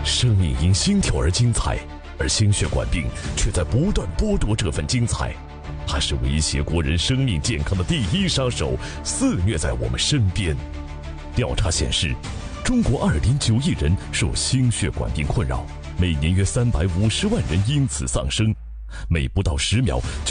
生命因心跳而精彩，而心血管病却在不断剥夺这份精彩。它是威胁国人生命健康的第一杀手，肆虐在我们身边。调查显示，中国2.9亿人受心血管病困扰，每年约350万人因此丧生，每不到10秒